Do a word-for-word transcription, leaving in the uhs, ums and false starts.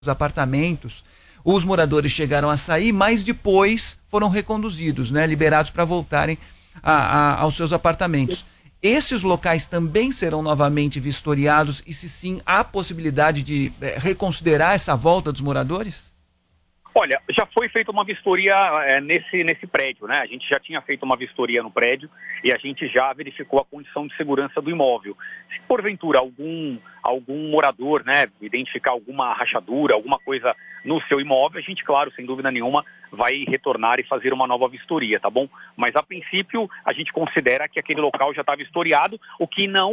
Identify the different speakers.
Speaker 1: os apartamentos, os moradores chegaram a sair, mas depois foram reconduzidos, né, liberados para voltarem a, a, aos seus apartamentos. Esses locais também serão novamente vistoriados e, se sim, há possibilidade de é, reconsiderar essa volta dos moradores?
Speaker 2: Olha, já foi feita uma vistoria é, nesse, nesse prédio, né? A gente já tinha feito uma vistoria no prédio e a gente já verificou a condição de segurança do imóvel. Se porventura algum, algum morador, né, identificar alguma rachadura, alguma coisa no seu imóvel, a gente, claro, sem dúvida nenhuma, vai retornar e fazer uma nova vistoria, tá bom? Mas a princípio a gente considera que aquele local já está vistoriado, o que não